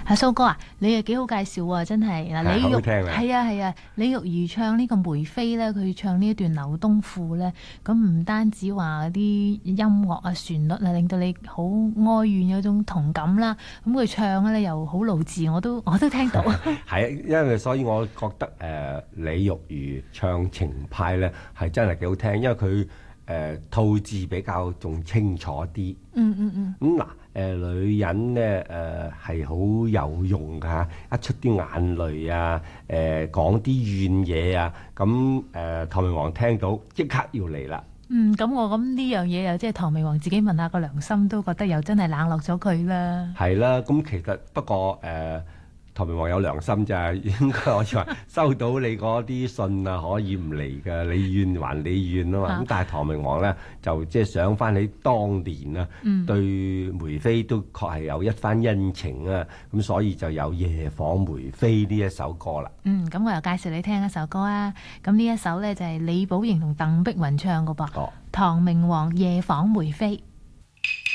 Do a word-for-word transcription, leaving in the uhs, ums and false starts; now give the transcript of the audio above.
阿蘇哥啊，你又幾好介紹啊！真係嗱，李玉好聽啊係啊係啊，李玉兒唱呢個梅妃咧，佢唱呢一段《劉東賦》咧，咁唔單止話啲音樂啊、旋律啊，令到你好哀怨有種同感啦，咁佢唱咧又好勞字，我都我都聽到。 係啊，因為所以我覺得誒、呃、李玉兒唱情派咧係真係幾好聽，因為佢誒吐字比較仲清楚啲。 嗯嗯嗯。 咁嗱誒女人咧誒係好有用㗎嚇，一出啲眼淚啊，誒講啲怨嘢啊，咁誒、呃、唐明皇聽到即刻要嚟啦。 嗯，咁我咁呢樣嘢又即係唐明皇自己問下個良心，都覺得又真係冷落咗佢啦。 係啦，咁其實不過誒。呃唐明皇有良心咋，應該可以話收到你嗰啲信啊，可以唔嚟㗎，你怨還你怨啊嘛。咁、啊、但係唐明皇咧就即係想翻起當年啊，嗯、對梅妃都確係有一番恩情啊，咁所以就有夜訪梅妃呢一首歌啦。 嗯，咁我又介紹你聽一首歌啊。咁呢一首咧就係李寶瑩同鄧碧雲唱㗎噃。哦，唐明皇夜訪梅妃。